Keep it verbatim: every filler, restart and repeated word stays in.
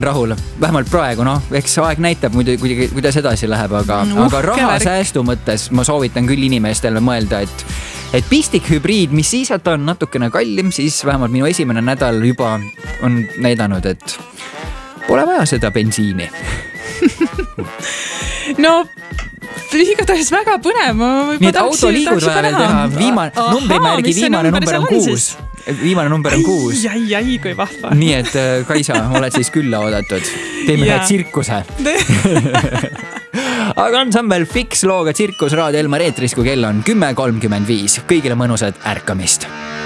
rahul, vähemalt praegu, noh, eks aeg näitab muidu, kuidas edasi läheb, aga, uh, aga rahasäästu mõttes ma soovitan küll inimestele mõelda, et, et pistik hübriid, mis siis, et on natukene kallim, siis vähemalt minu esimene nädal juba on näidanud, et pole vaja seda bensiini. No, igatahes väga põnev. Nii et auto liigud vaja veel teha. Viimane, Aha, numbrimärgi viimane number on kuus. Viimane number on kuus. Ai, ai, kui vahva. Nii et Kaisa, oled siis külla oodatud. Teeme ühe tsirkuse. Aga ansambel Fix looga Tsirkus Raadio Elmar eetris, kui kell on kümme kolmkümmend viis. Kõigile mõnusad ärkamist.